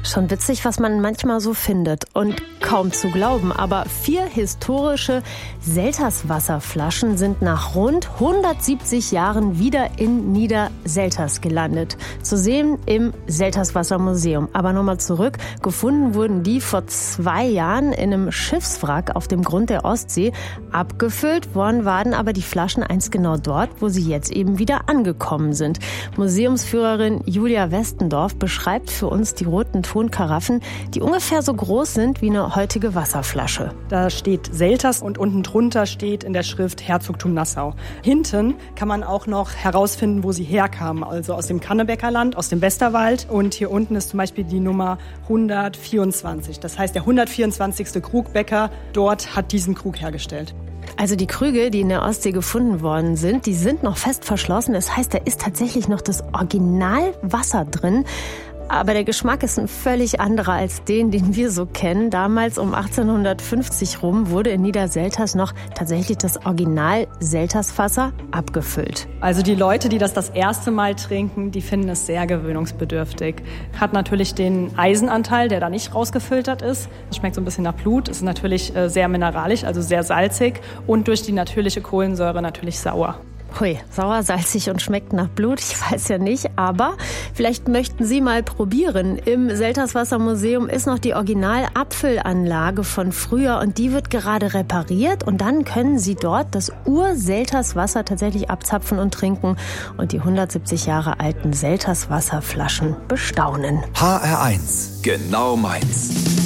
Schon witzig, was man manchmal so findet. Und kaum zu glauben, aber 4 historische Selterswasserflaschen sind nach rund 170 Jahren wieder in Niederselters gelandet. Zu sehen im Selterswassermuseum. Aber nochmal zurück. Gefunden wurden die vor 2 Jahren in einem Schiffswrack auf dem Grund der Ostsee. Abgefüllt worden waren aber die Flaschen einst genau dort, wo sie jetzt eben wieder angekommen sind. Museumsführerin Julia Westendorf beschreibt für uns die roten Tonkaraffen, die ungefähr so groß sind wie eine heutige Wasserflasche. Da steht Selters und unten drunter steht in der Schrift Herzogtum Nassau. Hinten kann man auch noch herausfinden, wo sie herkamen, also aus dem Kannebäckerland, aus dem Westerwald. Und hier unten ist zum Beispiel die Nummer 124. Das heißt, der 124. Krugbäcker dort hat diesen Krug hergestellt. Also die Krüge, die in der Ostsee gefunden worden sind, die sind noch fest verschlossen. Das heißt, da ist tatsächlich noch das Originalwasser drin. Aber der Geschmack ist ein völlig anderer als den wir so kennen. Damals um 1850 rum wurde in Niederselters noch tatsächlich das Original Selterswasser abgefüllt. Also die Leute, die das erste Mal trinken, die finden es sehr gewöhnungsbedürftig. Hat natürlich den Eisenanteil, der da nicht rausgefiltert ist. Es schmeckt so ein bisschen nach Blut, ist natürlich sehr mineralisch, also sehr salzig und durch die natürliche Kohlensäure natürlich sauer. Hui, sauer, salzig und schmeckt nach Blut, ich weiß ja nicht, aber vielleicht möchten Sie mal probieren. Im Selterswassermuseum ist noch die Originalabfüllanlage von früher und die wird gerade repariert und dann können Sie dort das Ur-Selterswasser tatsächlich abzapfen und trinken und die 170 Jahre alten Selterswasserflaschen bestaunen. HR1, genau meins.